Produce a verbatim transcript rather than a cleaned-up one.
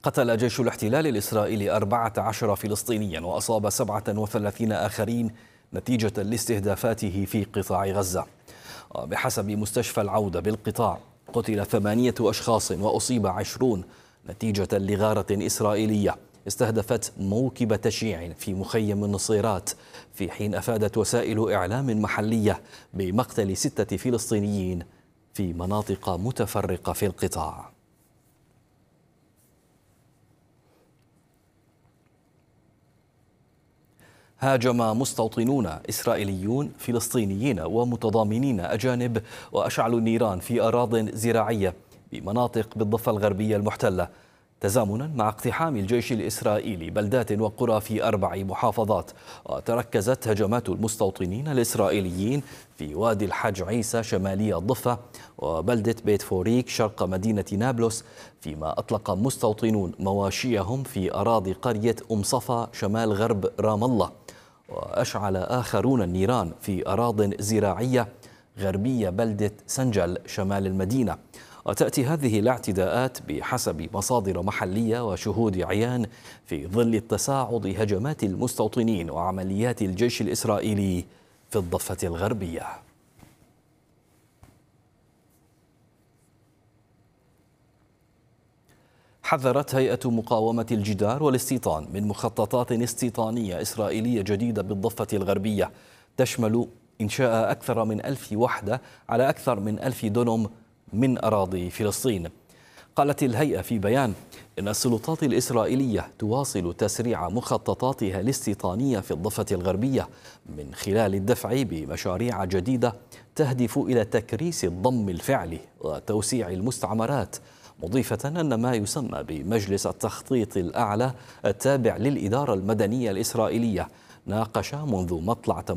قتل جيش الاحتلال الإسرائيلي أربعة عشر فلسطينيا وأصاب سبعة وثلاثين آخرين نتيجة لاستهدافاته في قطاع غزة. بحسب مستشفى العودة بالقطاع قتل ثمانية أشخاص وأصيب عشرون نتيجة لغارة إسرائيلية استهدفت موكب تشييع في مخيم النصيرات، في حين أفادت وسائل إعلام محلية بمقتل ستة فلسطينيين في مناطق متفرقة في القطاع. هاجم مستوطنون إسرائيليون فلسطينيين ومتضامنين أجانب وأشعلوا النيران في أراضٍ زراعية بمناطق بالضفة الغربية المحتلة، تزامنا مع اقتحام الجيش الإسرائيلي بلدات وقرى في أربع محافظات. وتركزت هجمات المستوطنين الإسرائيليين في وادي الحج عيسى شمالي الضفة وبلدة بيت فوريك شرق مدينة نابلس، فيما أطلق مستوطنون مواشيهم في أراضي قرية أم صفا شمال غرب رام الله، وأشعل آخرون النيران في أراضٍ زراعية غربية بلدة سنجل شمال المدينة. وتأتي هذه الاعتداءات بحسب مصادر محلية وشهود عيان في ظل التصاعد هجمات المستوطنين وعمليات الجيش الإسرائيلي في الضفة الغربية. حذرت هيئة مقاومة الجدار والاستيطان من مخططات استيطانية إسرائيلية جديدة بالضفة الغربية تشمل إنشاء أكثر من ألف وحدة على أكثر من ألف دونم من أراضي فلسطين. قالت الهيئة في بيان إن السلطات الإسرائيلية تواصل تسريع مخططاتها الاستيطانية في الضفة الغربية من خلال الدفع بمشاريع جديدة تهدف إلى تكريس الضم الفعلي وتوسيع المستعمرات، مضيفة أن ما يسمى بمجلس التخطيط الأعلى التابع للإدارة المدنية الإسرائيلية ناقش منذ مطلع